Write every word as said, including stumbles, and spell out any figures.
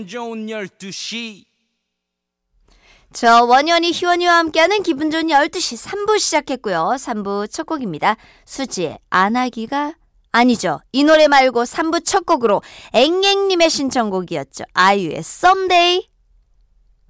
기분 좋은 열두 시. 저 원현이 희원이와 함께하는 기분 좋은 열두 시 삼 부 시작했고요. 삼 부 첫 곡입니다. 수지의 안 하기가 아니죠. 이 노래 말고 삼 부 첫 곡으로 앵앵님의 신청곡이었죠. 아이유의 Someday.